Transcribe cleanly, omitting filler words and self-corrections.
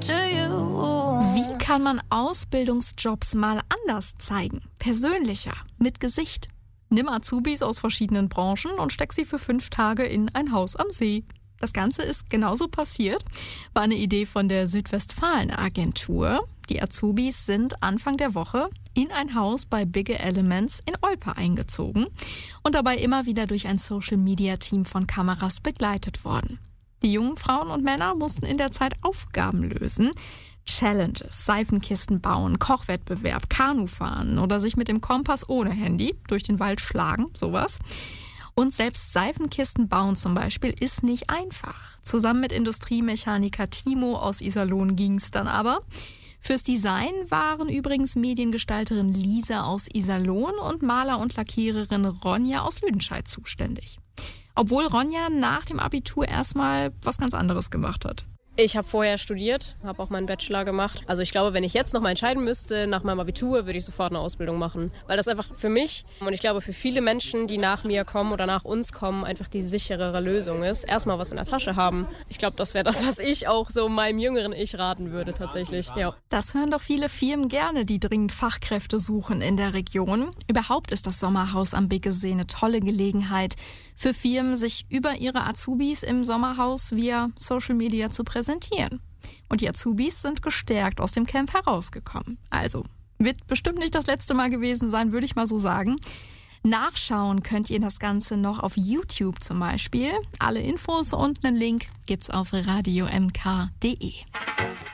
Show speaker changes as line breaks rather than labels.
Wie kann man Ausbildungsjobs mal anders zeigen? Persönlicher, mit Gesicht. Nimm Azubis aus verschiedenen Branchen und steck sie für 5 Tage in ein Haus am See. Das Ganze ist genauso passiert. War eine Idee von der Südwestfalen-Agentur. Die Azubis sind Anfang der Woche in ein Haus bei Bigge Elements in Olpe eingezogen und dabei immer wieder durch ein Social-Media-Team von Kameras begleitet worden. Die jungen Frauen und Männer mussten in der Zeit Aufgaben lösen. Challenges, Seifenkisten bauen, Kochwettbewerb, Kanufahren oder sich mit dem Kompass ohne Handy durch den Wald schlagen, sowas. Und selbst Seifenkisten bauen zum Beispiel ist nicht einfach. Zusammen mit Industriemechaniker Timo aus Iserlohn ging's dann aber. Fürs Design waren übrigens Mediengestalterin Lisa aus Iserlohn und Maler und Lackiererin Ronja aus Lüdenscheid zuständig. Obwohl Ronja nach dem Abitur erstmal was ganz anderes gemacht hat.
Ich habe vorher studiert, habe auch meinen Bachelor gemacht. Also ich glaube, wenn ich jetzt noch mal entscheiden müsste, nach meinem Abitur, würde ich sofort eine Ausbildung machen. Weil das einfach für mich und ich glaube für viele Menschen, die nach mir kommen oder nach uns kommen, einfach die sicherere Lösung ist. Erstmal was in der Tasche haben. Ich glaube, das wäre das, was ich auch so meinem jüngeren Ich raten würde tatsächlich. Ja.
Das hören doch viele Firmen gerne, die dringend Fachkräfte suchen in der Region. Überhaupt ist das Sommerhaus am Biggesee eine tolle Gelegenheit für Firmen, sich über ihre Azubis im Sommerhaus via Social Media zu präsentieren. Und die Azubis sind gestärkt aus dem Camp herausgekommen. Also, wird bestimmt nicht das letzte Mal gewesen sein, würde ich mal so sagen. Nachschauen könnt ihr das Ganze noch auf YouTube zum Beispiel. Alle Infos und einen Link gibt's auf radiomk.de.